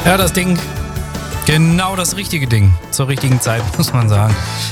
Ja, das Ding, genau das richtige Ding, zur richtigen Zeit, muss man sagen.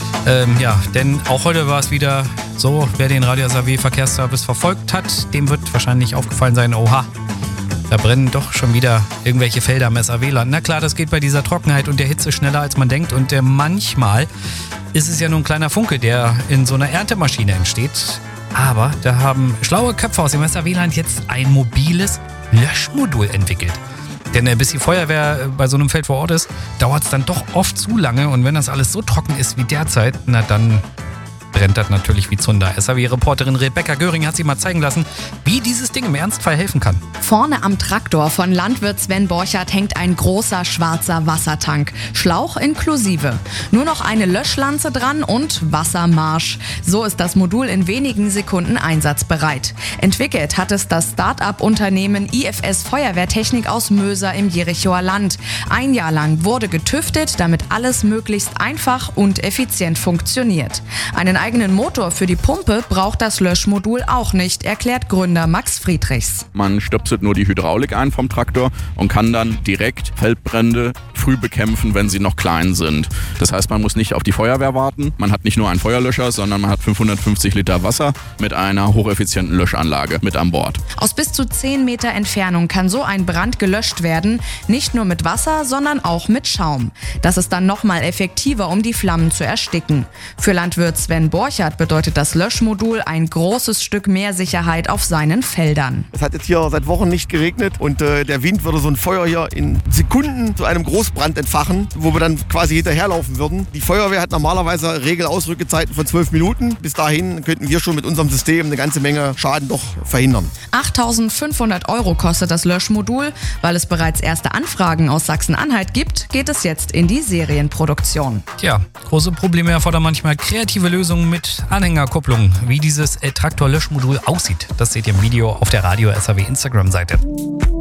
Denn auch heute war es wieder so, wer den Radio SAW Verkehrsservice verfolgt hat, dem wird wahrscheinlich aufgefallen sein, oha, da brennen doch schon wieder irgendwelche Felder am SAW-Land. Na klar, das geht bei dieser Trockenheit und der Hitze schneller als man denkt und manchmal ist es ja nur ein kleiner Funke, der in so einer Erntemaschine entsteht. Aber da haben schlaue Köpfe aus dem SAW-Land jetzt ein mobiles Löschmodul entwickelt. Denn bis die Feuerwehr bei so einem Feld vor Ort ist, dauert es dann doch oft zu lange. Und wenn das alles so trocken ist wie derzeit, na dann brennt das natürlich wie Zunder. SAW-Reporterin Rebecca Göring hat sich mal zeigen lassen, wie dieses Ding im Ernstfall helfen kann. Vorne am Traktor von Landwirt Sven Borchert hängt ein großer schwarzer Wassertank. Schlauch inklusive. Nur noch eine Löschlanze dran und Wassermarsch. So ist das Modul in wenigen Sekunden einsatzbereit. Entwickelt hat es das Start-up-Unternehmen IFS Feuerwehrtechnik aus Möser im Jerichoer Land. Ein Jahr lang wurde getüftet, damit alles möglichst einfach und effizient funktioniert. Einen eigenen Motor für die Pumpe braucht das Löschmodul auch nicht, erklärt Gründer Max Friedrichs. Man stöpselt nur die Hydraulik ein vom Traktor und kann dann direkt Feldbrände früh bekämpfen, wenn sie noch klein sind. Das heißt, man muss nicht auf die Feuerwehr warten. Man hat nicht nur einen Feuerlöscher, sondern man hat 550 Liter Wasser mit einer hocheffizienten Löschanlage mit an Bord. Aus bis zu 10 Meter Entfernung kann so ein Brand gelöscht werden. Nicht nur mit Wasser, sondern auch mit Schaum. Das ist dann nochmal effektiver, um die Flammen zu ersticken. Für Landwirt Sven Borchert bedeutet das Löschmodul ein großes Stück mehr Sicherheit auf seinen Feldern. Es hat jetzt hier seit Wochen nicht geregnet und der Wind würde so ein Feuer hier in Sekunden zu einem Großbrand entfachen, wo wir dann quasi hinterherlaufen würden. Die Feuerwehr hat normalerweise Regelausrückezeiten von 12 Minuten. Bis dahin könnten wir schon mit unserem System eine ganze Menge Schaden doch verhindern. 8.500 € kostet das Löschmodul. Weil es bereits erste Anfragen aus Sachsen-Anhalt gibt, geht es jetzt in die Serienproduktion. Tja, große Probleme erfordern manchmal kreative Lösungen mit Anhängerkupplung. Wie dieses Traktor-Löschmodul aussieht, das seht ihr im Video auf der Radio SAW Instagram-Seite.